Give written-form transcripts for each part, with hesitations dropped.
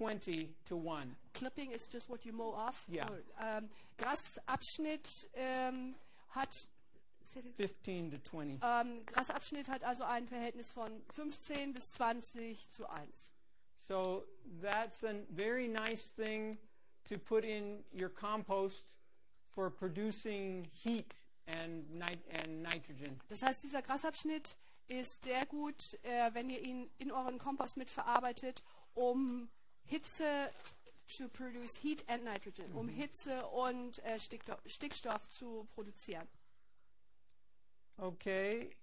20 to 1. Clipping is just what you mow off. Yeah. Grasabschnitt hat 15 to 20. Grasabschnitt hat also ein Verhältnis von 15 bis 20 zu 1. So that's a very nice thing to put in your compost for producing heat and nitrogen. Das heißt, dieser Grasabschnitt ist sehr gut, wenn ihr ihn in euren Kompost mitverarbeitet, um Hitze to produce heat and nitrogen, um Hitze und Stickstoff zu produzieren. Okay.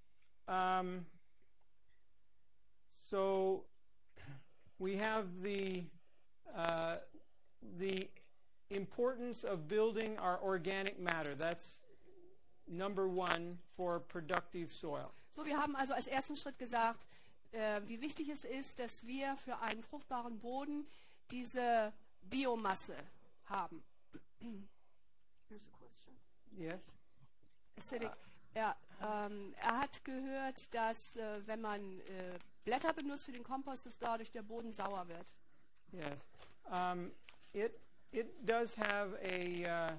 So we have the importance of building our organic matter. That's number one for productive soil. So, wir haben also als ersten Schritt gesagt, wie wichtig es ist, dass wir für einen fruchtbaren Boden diese Biomasse haben. Here's a question. Yes. Acidic. Ja, er hat gehört, dass wenn man Blätter benutzt für den Kompost, dass dadurch der Boden sauer wird. Yes. It does have a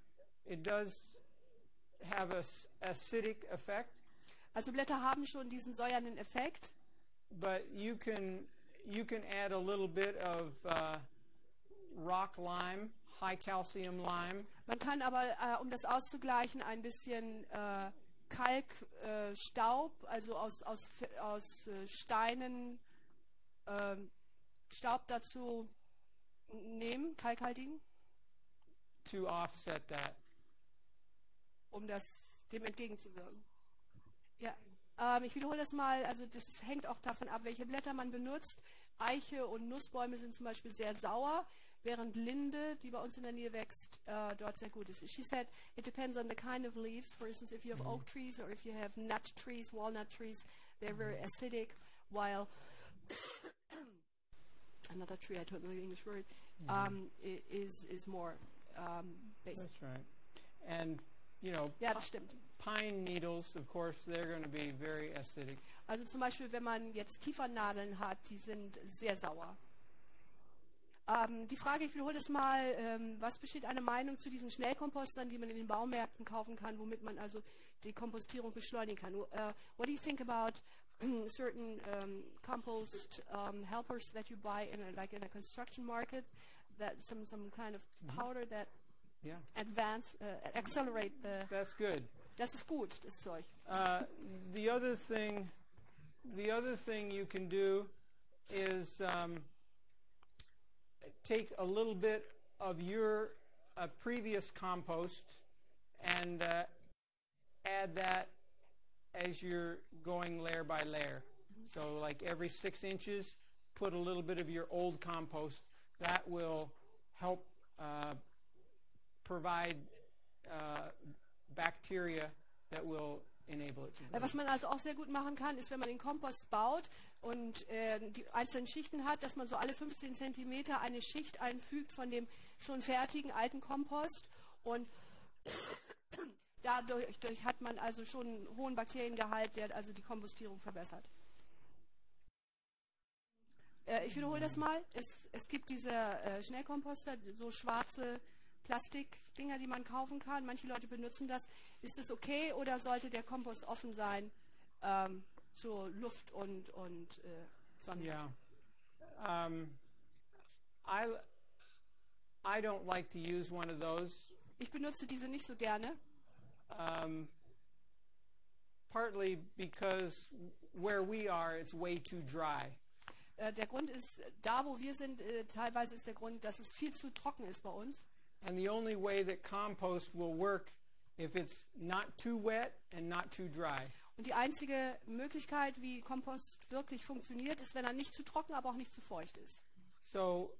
acidic effect. Also Blätter haben schon diesen säuernden Effekt. But you can add a little bit of rock lime, high calcium lime. Man kann aber, um das auszugleichen, ein bisschen Kalkstaub, also aus Steinen Staub dazu nehmen, kalkhaltigen. To offset that. Um dem entgegenzuwirken. Ja, ich wiederhole das mal, also das hängt auch davon ab, welche Blätter man benutzt. Eiche und Nussbäume sind zum Beispiel sehr sauer, während Linde, die bei uns in der Nähe wächst, dort sehr gut ist. She said, it depends on the kind of leaves. For instance, if you have oak trees or if you have nut trees, walnut trees, they're very acidic, while another tree, I don't know the English word, is more basic. That's right. And, you know, ja, das stimmt. Pine needles, of course, they're going to be very acidic. Also zum Beispiel, wenn man jetzt Kiefernadeln hat, die sind sehr sauer. Die Frage, ich wiederhole das mal, was besteht eine Meinung zu diesen Schnellkompostern, die man in den Baumärkten kaufen kann, womit man also die Kompostierung beschleunigen kann? What do you think about certain compost helpers that you buy in a construction market, that some kind of powder that accelerate the... That's good. Das ist gut, das Zeug. The other thing you can do is take a little bit of your previous compost and add that as you're going layer by layer. So like every 6 inches, put a little bit of your old compost. That will help provide bacteria that will enable it to grow. Was man also auch sehr gut machen kann, ist, wenn man den Kompost baut und die einzelnen Schichten hat, dass man so alle 15 Zentimeter eine Schicht einfügt von dem schon fertigen alten Kompost, und dadurch hat man also schon einen hohen Bakteriengehalt, der also die Kompostierung verbessert. Ich wiederhole das mal. Es gibt diese Schnellkomposter, so schwarze Plastikdinger, die man kaufen kann. Manche Leute benutzen das. Ist das okay oder sollte der Kompost offen sein zur Luft und Sonne? Yeah. I don't like to use one of those. Ich benutze diese nicht so gerne. Partly because where we are, it's way too dry. Der Grund ist, da wo wir sind, teilweise ist der Grund, dass es viel zu trocken ist bei uns. And the only way that compost will work if it's not too wet and not too dry. Und die einzige Möglichkeit, wie Kompost wirklich funktioniert, ist, wenn er nicht zu trocken, aber auch nicht zu feucht ist. So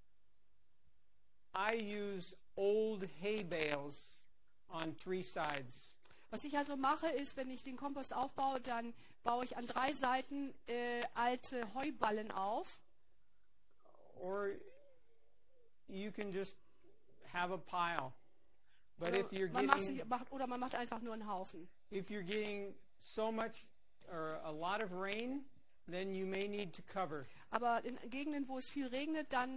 I use old hay bales on 3 sides. Was ich also mache, ist, wenn ich den Kompost aufbaue, dann baue ich an 3 Seiten alte Heuballen auf. Or you can just have a pile. But if you're man macht einfach nur einen Haufen. If you're getting so much or a lot of rain, then you may need to cover. Aber in Gegenden, wo es viel regnet, dann